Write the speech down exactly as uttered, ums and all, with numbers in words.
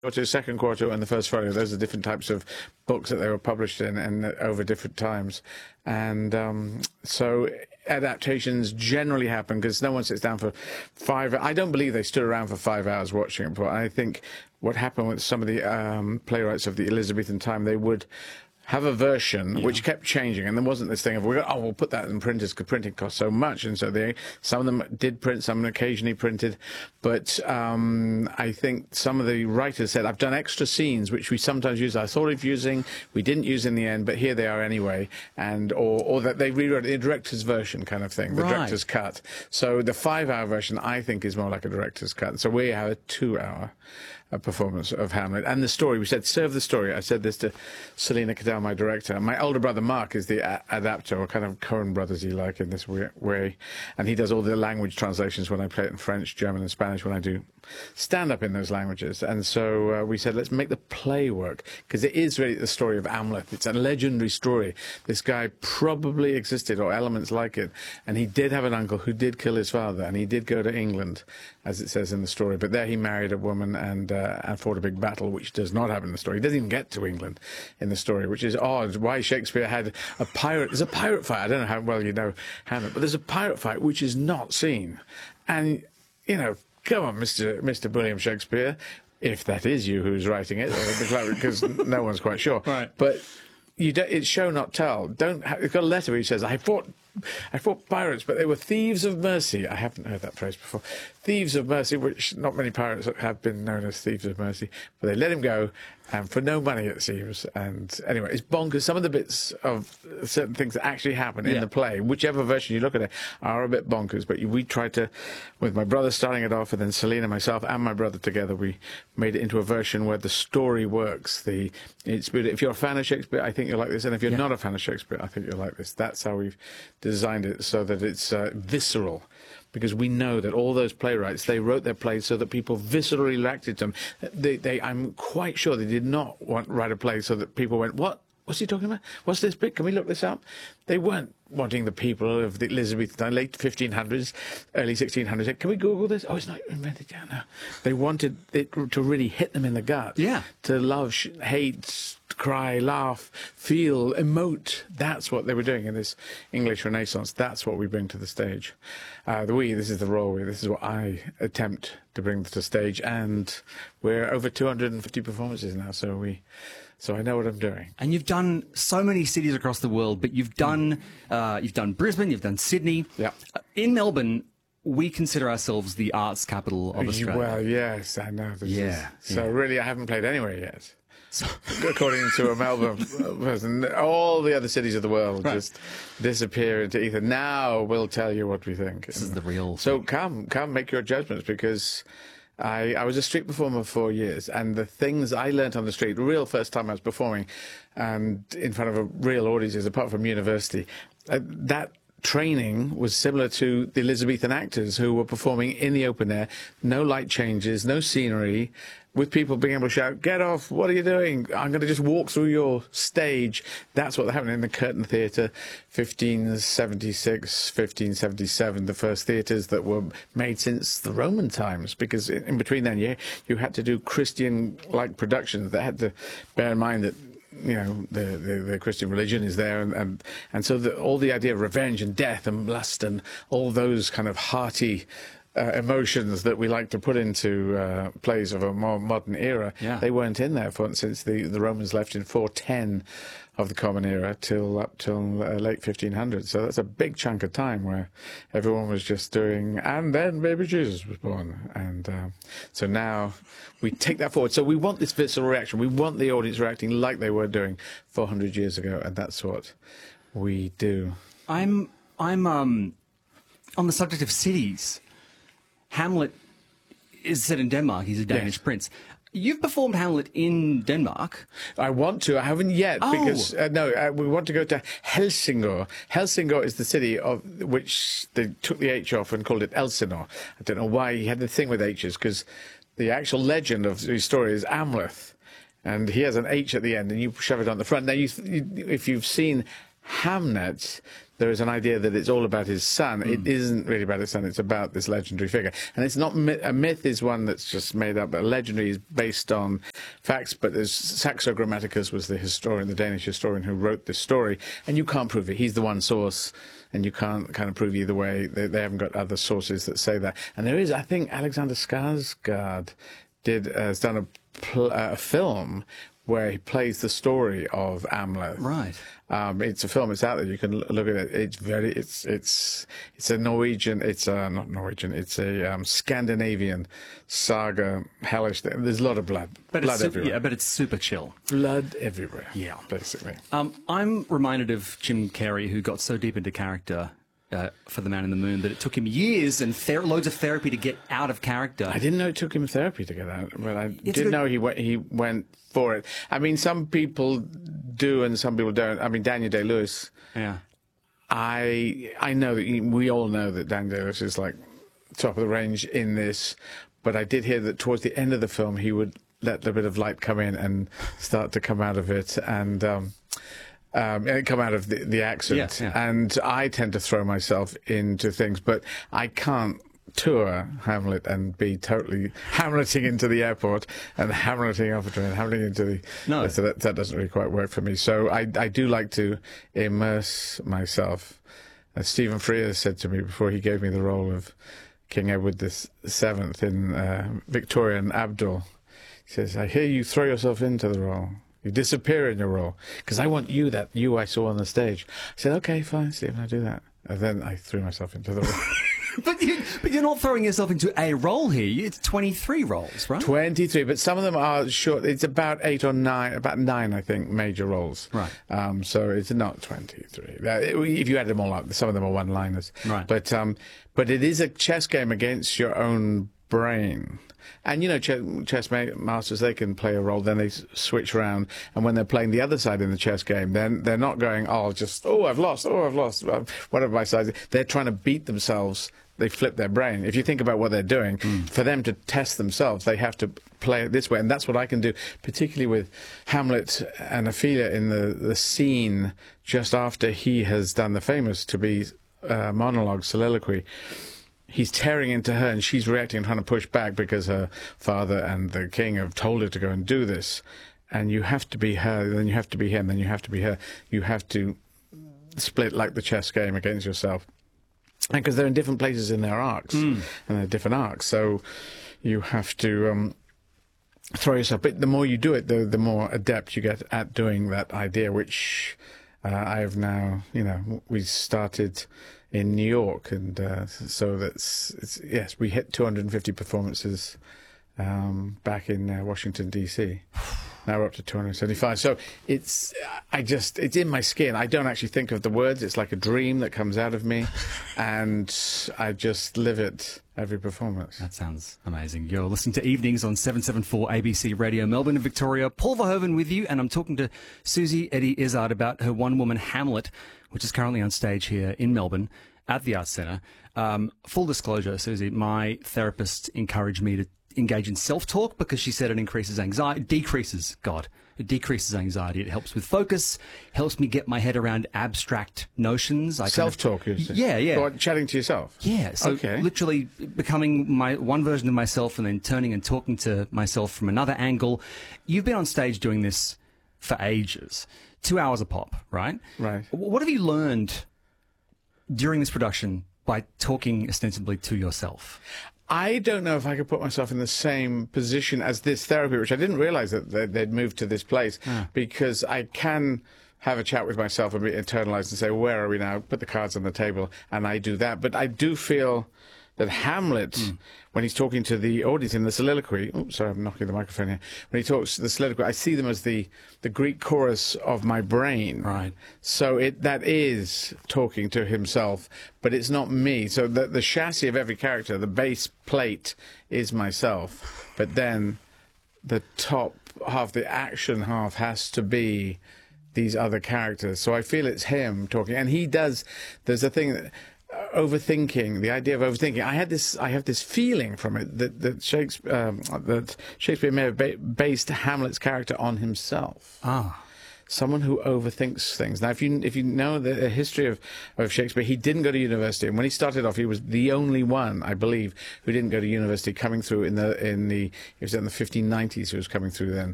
Quarto, second quarto, and the first folio. Those are different types of books that they were published in, and over different times. And um, so adaptations generally happen because no one sits down for five. I don't believe they stood around for five hours watching it. But I think what happened with some of the um, playwrights of the Elizabethan time, they would have a version yeah. which kept changing, and there wasn't this thing of we oh we'll put that in printers because printing costs so much, and so they some of them did print, some occasionally printed, but um, I think some of the writers said I've done extra scenes which we sometimes use. I thought of using, we didn't use in the end, but here they are anyway, and or or that they rewrote the director's version kind of thing, the right. director's cut. So the five-hour version I think is more like a director's cut. So we have a two-hour. A performance of Hamlet and the story. We said serve the story. I said this to Selina Cadell, my director. My older brother Mark is the a adapter, or kind of Coen brothers, you like, in this way, and he does all the language translations when I play it in French, German, and Spanish when I do stand up in those languages. And so uh, we said let's make the play work because it is really the story of Amleth. It's a legendary story. This guy probably existed, or elements like it, and he did have an uncle who did kill his father, and he did go to England, as it says in the story. But there he married a woman and. Uh, and fought a big battle, which does not happen in the story. He doesn't even get to England in the story, which is odd. Why Shakespeare had a pirate... There's a pirate fight. I don't know how well you know Hamlet, but there's a pirate fight which is not seen. And, you know, come on, Mister Mister William Shakespeare, if that is you who's writing it, because no one's quite sure. Right. But you don't, it's show, not tell. Don't have, it's got a letter where he says, I fought... I fought pirates, but they were thieves of mercy. I haven't heard that phrase before. Thieves of mercy, which not many pirates have been known as thieves of mercy. But they let him go, and for no money, it seems. And anyway, it's bonkers. Some of the bits of certain things that actually happen in yeah. the play, whichever version you look at it, are a bit bonkers. But we tried to, with my brother starting it off, and then Selina, myself, and my brother together, we made it into a version where the story works. The it's, if you're a fan of Shakespeare, I think you'll like this. And if you're yeah. not a fan of Shakespeare, I think you'll like this. That's how we've designed it, so that it's uh, visceral, because we know that all those playwrights, they wrote their plays so that people viscerally reacted to them. They, they, I'm quite sure they did not want to write a play so that people went, what? What's he talking about? What's this bit? Can we look this up? They weren't wanting the people of the Elizabethan time, late fifteen hundreds, early sixteen hundreds. Can we Google this? Oh, it's not invented yet. No. They wanted it to really hit them in the gut. Yeah. To love, hate, cry, laugh, feel, emote. That's what they were doing in this English Renaissance. That's what we bring to the stage. Uh, the we, this is the royal we. This is what I attempt to bring to the stage. And we're over two hundred fifty performances now, so we... So I know what I'm doing. And you've done so many cities across the world, but you've done uh, you've done Brisbane, you've done Sydney. Yeah. Uh, in Melbourne, we consider ourselves the arts capital of Australia. Well, yes, I know. This yeah. Is, so yeah. really, I haven't played anywhere yet. So, according to a Melbourne person, all the other cities of the world right. just disappear into ether. Now we'll tell you what we think. This is the real. So thing. come, come, make your judgments, because I, I was a street performer for four years, and the things I learnt on the street, the real first time I was performing, and in front of a real audience, apart from university, uh, that training was similar to the Elizabethan actors who were performing in the open air, no light changes, no scenery, with people being able to shout, get off, what are you doing? I'm going to just walk through your stage. That's what happened in the Curtain Theatre, fifteen seventy-six, fifteen seventy-seven, the first theatres that were made since the Roman times, because in between then you, you had to do Christian-like productions that had to bear in mind that you know, the, the, the Christian religion is there, and, and, and so the, all the idea of revenge and death and lust and all those kind of hearty uh, emotions that we like to put into uh, plays of a more modern era, yeah. they weren't in there for, since the, the Romans left in four ten of the Common Era till up till uh, late fifteen hundreds. So that's a big chunk of time where everyone was just doing, and then baby Jesus was born. And uh, so now we take that forward. So we want this visceral reaction. We want the audience reacting like they were doing four hundred years ago, and that's what we do. I'm, I'm um, on the subject of cities. Hamlet is set in Denmark. He's a Danish yes. prince. You've performed Hamlet in Denmark. I want to. I haven't yet, oh. because uh, no, uh, we want to go to Helsingør. Helsingør is the city of which they took the H off and called it Elsinore. I don't know why he had the thing with H's, because the actual legend of the story is Amleth, and he has an H at the end, and you shove it on the front. Now, you, you, if you've seen Hamnet, there is an idea that it's all about his son. Mm. It isn't really about his son. It's about this legendary figure. And it's not myth. A myth is one that's just made up. A legendary is based on facts. But there's Saxo Grammaticus was the historian, the Danish historian who wrote this story. And you can't prove it. He's the one source. And you can't kind of prove either way. They, they haven't got other sources that say that. And there is, I think, Alexander Skarsgård did, uh, has done a, pl uh, a film where he plays the story of Hamlet. Right. Um, it's a film. It's out there. You can look at it. It's very. It's it's it's a Norwegian. It's a, not Norwegian. It's a um, Scandinavian saga. Hellish. There's a lot of blood. But blood it's super, everywhere. yeah, but it's super chill. Blood everywhere. Yeah, basically. Um, I'm reminded of Jim Carrey, who got so deep into character uh, for The Man in the Moon that it took him years and ther loads of therapy to get out of character. I didn't know it took him therapy to get out, but I It's did good. know he went. He went for it. I mean, some people do and some people don't. I mean, Daniel Day-Lewis. Yeah. I I know that he, we all know that Daniel Day-Lewis is like top of the range in this, but I did hear that towards the end of the film he would let a bit of light come in and start to come out of it and um, um, and come out of the, the accent. Yeah, yeah. And I tend to throw myself into things, but I can't tour Hamlet and be totally Hamleting into the airport and Hamleting off a train, Hamleting into the... No. So that, that doesn't really quite work for me. So I, I do like to immerse myself. As Stephen Frears said to me before he gave me the role of King Edward the Seventh in uh, Victoria and Abdul, he says, I hear you throw yourself into the role. You disappear in your role. Because I want you, that you I saw on the stage. I said, okay, fine, Stephen, I'll do that. And then I threw myself into the role. But, you, but you're not throwing yourself into a role here. It's twenty-three roles, right? twenty-three, but some of them are short. It's about eight or nine, about nine, I think, major roles. Right. Um, so it's not twenty-three. Uh, If you add them all up, some of them are one-liners. Right. But, um, but it is a chess game against your own brain. And, you know, ch chess ma masters, they can play a role, then they s switch around. And when they're playing the other side in the chess game, then they're not going, oh, just, oh, I've lost, oh, I've lost, whatever my side is. They're trying to beat themselves. They flip their brain. If you think about what they're doing, mm. for them to test themselves, they have to play it this way. And that's what I can do, particularly with Hamlet and Ophelia in the, the scene just after he has done the famous to be uh, monologue, soliloquy. He's tearing into her and she's reacting and trying to push back because her father and the king have told her to go and do this. And you have to be her, then you have to be him, then you have to be her. You have to split like the chess game against yourself. And because they're in different places in their arcs, mm. and they're different arcs, so you have to um, throw yourself. But the more you do it, the, the more adept you get at doing that idea, which uh, I have now, you know, we started in New York, and uh, so that's, it's, yes, we hit two hundred fifty performances um, back in uh, Washington, D C Now we're up to two hundred seventy-five. So it's, I just, it's in my skin. I don't actually think of the words. It's like a dream that comes out of me, and I just live it every performance. That sounds amazing. You're listening to Evenings on seven seventy-four A B C Radio, Melbourne and Victoria. Paul Verhoeven with you, and I'm talking to Susie Eddie Izzard about her one-woman Hamlet, which is currently on stage here in Melbourne at the Arts Centre. Um, full disclosure, Susie, my therapist encouraged me to engage in self-talk because she said it increases anxiety, decreases, God, it decreases anxiety. It helps with focus, helps me get my head around abstract notions. I Self-talk, kind of, you say? Yeah, yeah. Or chatting to yourself? Yeah, so okay. Literally becoming my one version of myself and then turning and talking to myself from another angle. You've been on stage doing this for ages. Two hours a pop, right? Right. What have you learned during this production by talking ostensibly to yourself? I don't know if I could put myself in the same position as this therapy, which I didn't realize that they'd moved to this place, ah. because I can have a chat with myself and be internalized and say, where are we now? Put the cards on the table, and I do that. But I do feel that Hamlet, mm. when he's talking to the audience in the soliloquy, oh, sorry, I'm knocking the microphone here. When he talks to the soliloquy, I see them as the, the Greek chorus of my brain. Right. So it, that is talking to himself, but it's not me. So the, the chassis of every character, the base plate, is myself. But then the top half, the action half, has to be these other characters. So I feel it's him talking. And he does, there's a thing that, overthinking, the idea of overthinking. I had this, I have this feeling from it that that Shakespeare, um, that Shakespeare may have ba based Hamlet's character on himself. Ah, someone who overthinks things. Now, if you if you know the history of, of Shakespeare, he didn't go to university, and when he started off, he was the only one, I believe, who didn't go to university. Coming through in the in the it was in the fifteen nineties, he was coming through then.